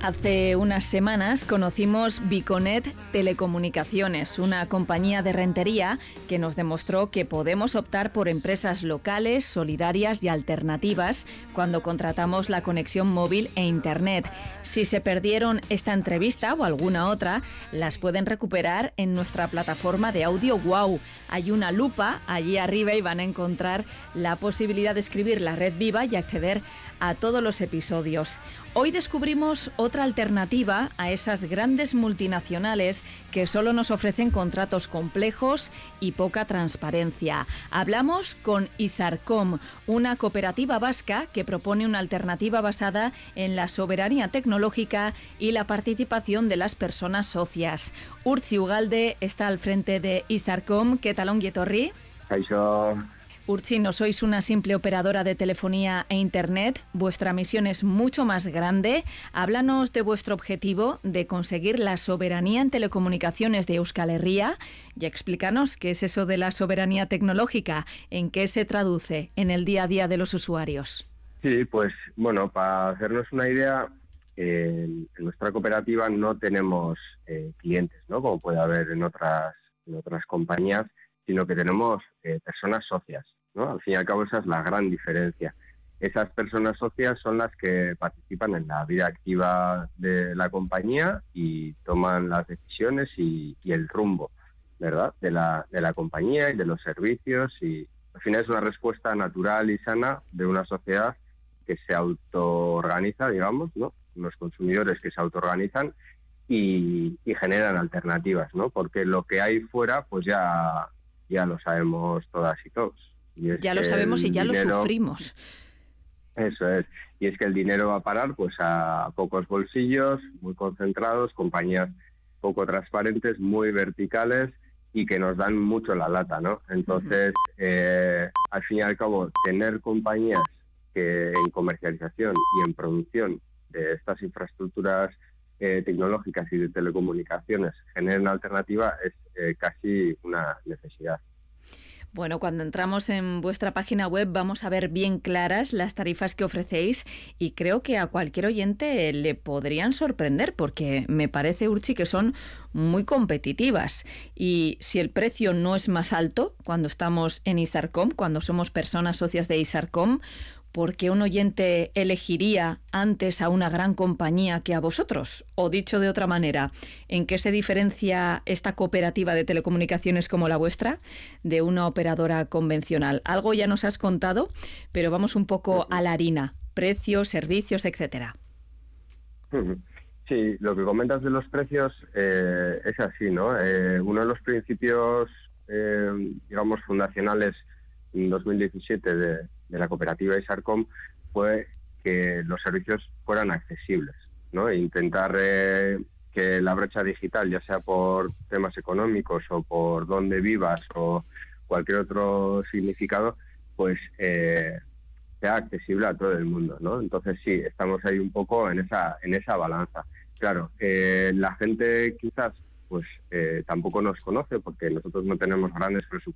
Hace unas semanas conocimos Biconet Telecomunicaciones, una compañía de rentería que nos demostró que podemos optar por empresas locales, solidarias y alternativas cuando contratamos la conexión móvil e Internet. Si se perdieron esta entrevista o alguna otra, las pueden recuperar en nuestra plataforma de audio Wow. Hay una lupa allí arriba y van a encontrar la posibilidad de escribir La Red Viva y acceder a todos los episodios. Hoy descubrimos otra alternativa a esas grandes multinacionales que solo nos ofrecen contratos complejos y poca transparencia. Hablamos con Izarcom, una cooperativa vasca que propone una alternativa basada en la soberanía tecnológica y la participación de las personas socias. Urtzi Ugalde está al frente de Izarcom. ¿Qué tal, ongi etorri? Kaixo. Urtzi, no sois una simple operadora de telefonía e Internet, vuestra misión es mucho más grande. Háblanos de vuestro objetivo de conseguir la soberanía en telecomunicaciones de Euskal Herria y explícanos qué es eso de la soberanía tecnológica, en qué se traduce en el día a día de los usuarios. Sí, pues bueno, para hacernos una idea, en nuestra cooperativa no tenemos clientes, ¿no? Como puede haber en otras compañías, sino que tenemos personas socias, ¿no? Al fin y al cabo esa es la gran diferencia. Esas personas socias son las que participan en la vida activa de la compañía y toman las decisiones y el rumbo, ¿verdad?, de la compañía y de los servicios, y al final es una respuesta natural y sana de una sociedad que se autoorganiza, digamos, ¿no? Unos consumidores que se autoorganizan y generan alternativas, ¿no? Porque lo que hay fuera, pues ya lo sabemos todas y todos. Y ya lo sabemos y ya lo sufrimos. Eso es. Y es que el dinero va a parar pues a pocos bolsillos, muy concentrados, compañías poco transparentes, muy verticales y que nos dan mucho la lata, ¿no? Entonces, al fin y al cabo, tener compañías que en comercialización y en producción de estas infraestructuras tecnológicas y de telecomunicaciones generen una alternativa es casi una necesidad. Bueno, cuando entramos en vuestra página web vamos a ver bien claras las tarifas que ofrecéis y creo que a cualquier oyente le podrían sorprender porque me parece, Urtzi, que son muy competitivas. Y si el precio no es más alto cuando estamos en Izarcom, cuando somos personas socias de Izarcom, ¿por qué un oyente elegiría antes a una gran compañía que a vosotros? O dicho de otra manera, ¿en qué se diferencia esta cooperativa de telecomunicaciones como la vuestra de una operadora convencional? Algo ya nos has contado, pero vamos un poco a la harina. Precios, servicios, etcétera. Sí, lo que comentas de los precios es así, ¿no? Uno de los principios, digamos, fundacionales en 2017 de la cooperativa Izarcom fue que los servicios fueran accesibles, ¿no? E intentar que la brecha digital, ya sea por temas económicos o por dónde vivas o cualquier otro significado, pues sea accesible a todo el mundo, ¿no? Entonces sí, estamos ahí un poco en esa balanza. Claro, la gente quizás pues tampoco nos conoce porque nosotros no tenemos grandes presupuestos